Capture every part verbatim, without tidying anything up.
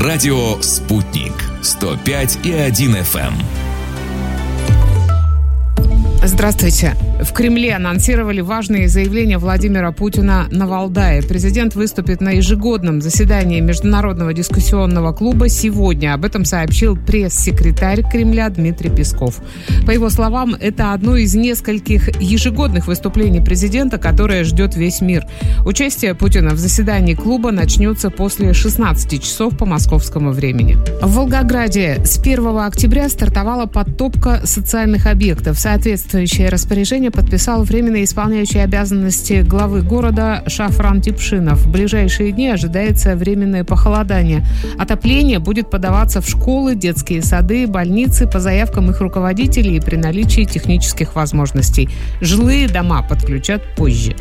Радио «Спутник» сто пять и один эф эм. Здравствуйте. В Кремле анонсировали важные заявления Владимира Путина на Валдае. Президент выступит на ежегодном заседании Международного дискуссионного клуба сегодня. Об этом сообщил пресс-секретарь Кремля Дмитрий Песков. По его словам, это одно из нескольких ежегодных выступлений президента, которое ждет весь мир. Участие Путина в заседании клуба начнется после шестнадцати часов по московскому времени. В Волгограде с первого октября стартовала подтопка социальных объектов. Соответствующее распоряжение подписал временно исполняющий обязанности главы города Шафран Типшинов. В ближайшие дни ожидается временное похолодание. Отопление будет подаваться в школы, детские сады, больницы по заявкам их руководителей и при наличии технических возможностей. Жилые дома подключат позже.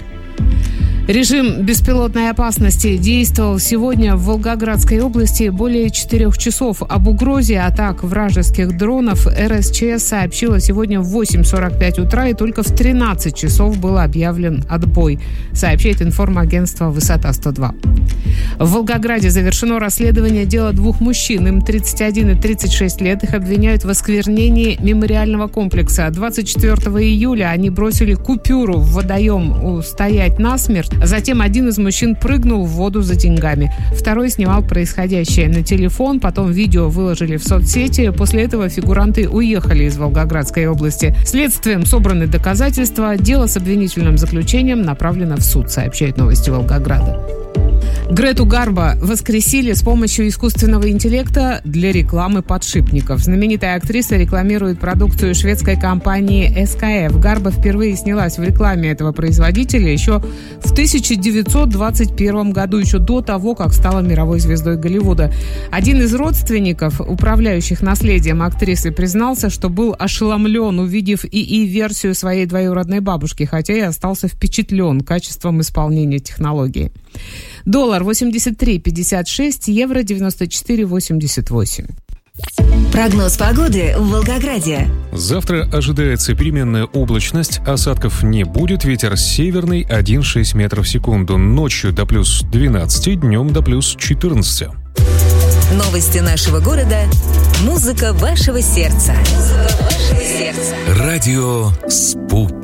Режим беспилотной опасности действовал сегодня в Волгоградской области более четырех часов. Об угрозе атак вражеских дронов эр эс че эс сообщила сегодня в восемь сорок пять утра, и только в тринадцать часов был объявлен отбой, сообщает информагентство «Высота сто два». В Волгограде завершено расследование дела двух мужчин. Им тридцать один и тридцать шесть лет. Их обвиняют в осквернении мемориального комплекса. двадцать четвёртого июля они бросили купюру в водоем у «Стоять насмерть». Затем один из мужчин прыгнул в воду за деньгами. Второй снимал происходящее на телефон. Потом видео выложили в соцсети. После этого фигуранты уехали из Волгоградской области. Следствием собраны доказательства. Дело с обвинительным заключением направлено в суд, сообщает «Новости Волгограда». Грету Гарбо воскресили с помощью искусственного интеллекта для рекламы подшипников. Знаменитая актриса рекламирует продукцию шведской компании эс ка эф. Гарбо впервые снялась в рекламе этого производителя еще в тысяча девятьсот двадцать первом году, еще до того, как стала мировой звездой Голливуда. Один из родственников, управляющих наследием актрисы, признался, что был ошеломлен, увидев ИИ-версию своей двоюродной бабушки, хотя и остался впечатлен качеством исполнения технологии. Доллар восемьдесят три пятьдесят шесть, евро девяносто четыре восемьдесят восемь. Прогноз погоды в Волгограде. Завтра ожидается переменная облачность, осадков не будет, ветер северный один и шесть метров в секунду, ночью до плюс двенадцати, днем до плюс четырнадцати. Новости нашего города, музыка вашего сердца. Музыка вашего сердца. Радио «Спутник».